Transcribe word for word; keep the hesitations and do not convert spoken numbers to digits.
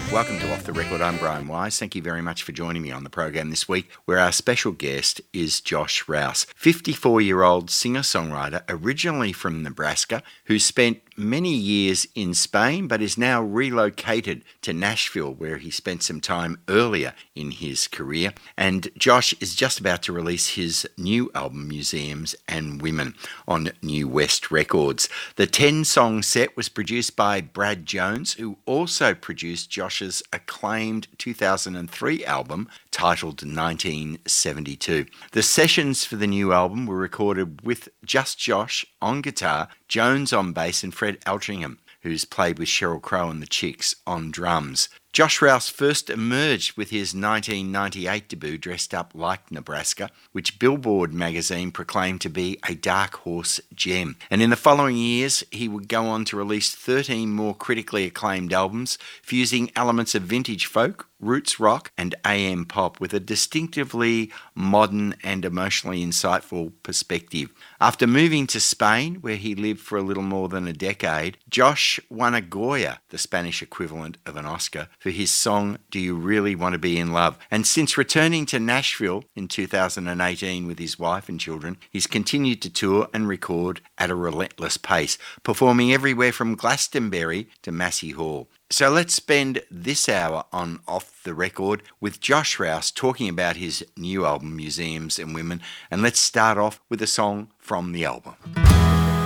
Welcome to Off the Record. I'm Brian Wise. Thank you very much for joining me on the program this week, where our special guest is Josh Rouse, fifty-four-year-old singer-songwriter originally from Nebraska, who spent many years in Spain but is now relocated to Nashville, where he spent some time earlier in his career. And Josh is just about to release his new album, Museums and Women, on New West Records. The ten-song set was produced by Brad Jones, who also produced Josh's acclaimed two thousand three album titled nineteen seventy-two. The sessions for the new album were recorded with just Josh on guitar, Jones on bass, and Fred Altrincham, who's played with Sheryl Crow and the Chicks, on drums. Josh Rouse first emerged with his nineteen ninety-eight debut, Dressed Up Like Nebraska, which Billboard magazine proclaimed to be a dark horse gem. And in the following years, he would go on to release thirteen more critically acclaimed albums, fusing elements of vintage folk, roots rock, and A M pop with a distinctively modern and emotionally insightful perspective. After moving to Spain, where he lived for a little more than a decade, Josh won a Goya, the Spanish equivalent of an Oscar, for his song Do You Really Want to Be in Love? And since returning to Nashville in two thousand eighteen with his wife and children, he's continued to tour and record at a relentless pace, performing everywhere from Glastonbury to Massey Hall. So let's spend this hour on Off the Record with Josh Rouse talking about his new album, Museums and Women, and let's start off with a song from the album.